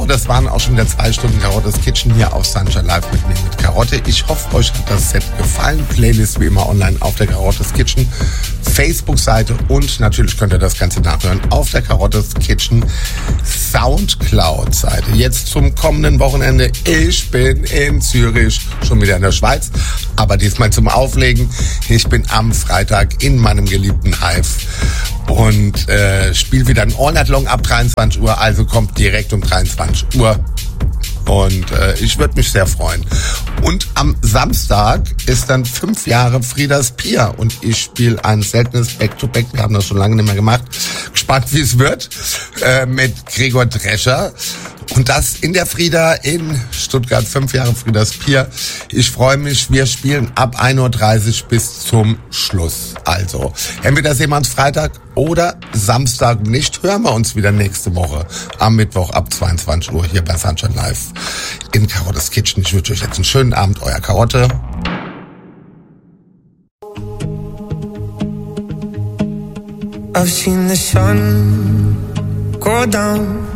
So, das waren auch schon wieder 2 Stunden Karottes Kitchen hier auf Sunshine Live mit mir, mit Karotte. Ich hoffe, euch hat das Set gefallen. Playlist wie immer online auf der Karottes Kitchen Facebook-Seite und natürlich könnt ihr das Ganze nachhören auf der Karottes Kitchen Soundcloud-Seite. Jetzt zum kommenden Wochenende. Ich bin in Zürich, schon wieder in der Schweiz, aber diesmal zum Auflegen. Ich bin am Freitag in meinem geliebten Hive und spiele wieder ein All Night Long ab 23 Uhr, also kommt direkt um 23 Uhr. Und ich würde mich sehr freuen. Und am Samstag ist dann 5 Jahre Friedas Pier und ich spiele ein seltenes Back-to-Back. Wir haben das schon lange nicht mehr gemacht. Gespannt, wie es wird. Mit Gregor Drescher. Und das in der Frieda in Stuttgart. 5 Jahre Friedas Pier. Ich freue mich. Wir spielen ab 1.30 Uhr bis zum Schluss. Also, entweder sehen wir uns Freitag oder Samstag nicht. Hören wir uns wieder nächste Woche am Mittwoch ab 22 Uhr hier bei Sunshine Live in Karottes Kitchen. Ich wünsche euch jetzt einen schönen Abend. Euer Karotte. I've seen the sun go down